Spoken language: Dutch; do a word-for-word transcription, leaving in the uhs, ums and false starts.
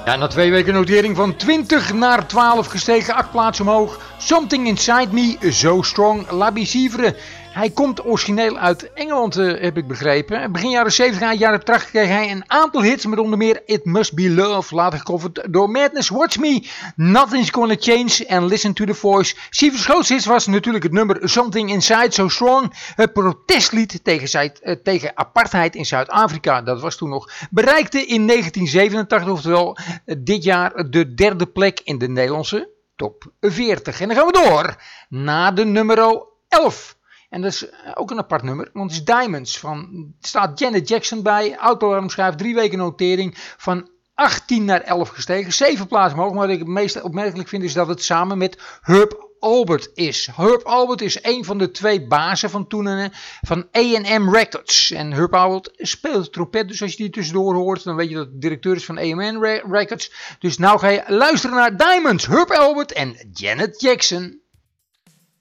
Ja, na twee weken notering van twintig naar twaalf gestegen, acht plaatsen omhoog. Something Inside Me, So Strong, La Bicivre. Hij komt origineel uit Engeland, uh, heb ik begrepen. Begin jaren zeventig, jaren tachtig kreeg hij een aantal hits, met onder meer It Must Be Love, later gecoverd door Madness, Watch Me, Nothing's Gonna Change en Listen to the Voice. Sivers grootste hit was natuurlijk het nummer Something Inside So Strong, het protestlied tegen, Zuid, uh, tegen apartheid in Zuid-Afrika. Dat was toen nog. Bereikte in negentien zevenentachtig, oftewel uh, dit jaar, de derde plek in de Nederlandse top veertig. En dan gaan we door naar de nummer elf. En dat is ook een apart nummer, want het is Diamonds. Van, er staat Janet Jackson bij, Autoalarm schrijft drie weken notering, van achttien naar elf gestegen, zeven plaatsen omhoog. Maar wat ik het meest opmerkelijk vind is dat het samen met Herb Alpert is. Herb Alpert is een van de twee bazen van toen van A en M Records. En Herb Alpert speelt trompet, dus als je die tussendoor hoort, dan weet je dat het directeur is van A en M Records. Dus nou ga je luisteren naar Diamonds, Herb Alpert en Janet Jackson.